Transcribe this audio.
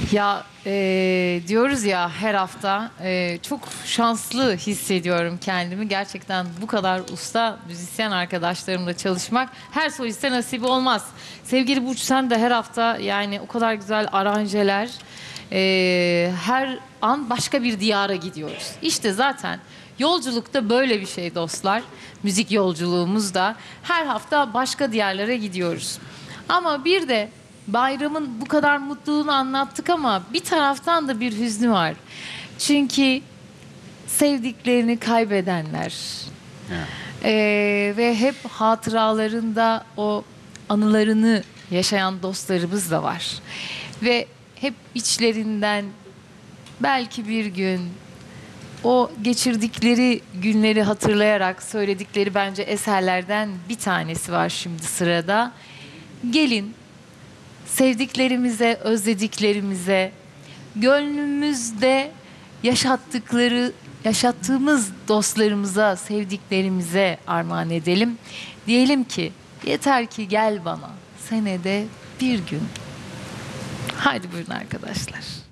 Ya diyoruz ya her hafta çok şanslı hissediyorum kendimi. Gerçekten bu kadar usta müzisyen arkadaşlarımla çalışmak her soliste nasibi olmaz. Sevgili Burç sen de her hafta yani o kadar güzel aranjeler, her an başka bir diyara gidiyoruz. İşte zaten yolculukta böyle bir şey dostlar. Müzik yolculuğumuzda her hafta başka diyarlara gidiyoruz. Ama bir de bayramın bu kadar mutluluğunu anlattık ama bir taraftan da bir hüznü var. Çünkü sevdiklerini kaybedenler Evet. ve hep hatıralarında o anılarını yaşayan dostlarımız da var. Ve hep içlerinden belki bir gün o geçirdikleri günleri hatırlayarak söyledikleri bence eserlerden bir tanesi var şimdi sırada. Gelin sevdiklerimize, özlediklerimize, gönlümüzde yaşattığımız dostlarımıza, sevdiklerimize armağan edelim. Diyelim ki yeter ki gel bana senede bir gün. Haydi buyurun arkadaşlar.